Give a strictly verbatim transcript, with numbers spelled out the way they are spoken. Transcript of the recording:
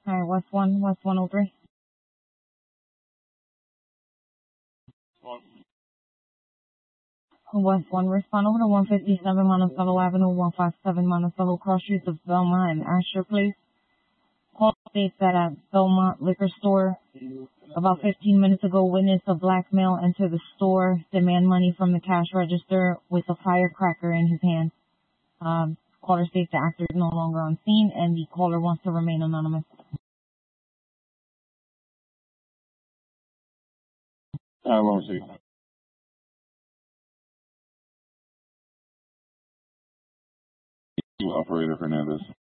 All right, West one, West one oh three. West one, respond over to one fifty-seven Monticello Avenue, one fifty-seven Monticello, cross streets of Belmont and Asher Place. Call states that at Belmont Liquor Store, about fifteen minutes ago, witness a black male enter the store, demand money from the cash register with a firecracker in his hand. Um, caller states the actor is no longer on scene and the caller wants to remain anonymous. I won't see. You, Operator Fernandez.